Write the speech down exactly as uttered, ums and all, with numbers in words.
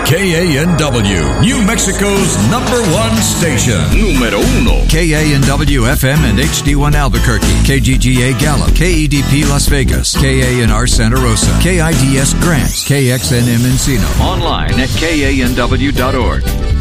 K A N W, New Mexico's number one station. Número uno. K A N W F M and H D one Albuquerque, K G G A Gallup, K E D P Las Vegas, K A N R Santa Rosa, K I D S Grants, K X N M Encino. Online at K A N W dot org.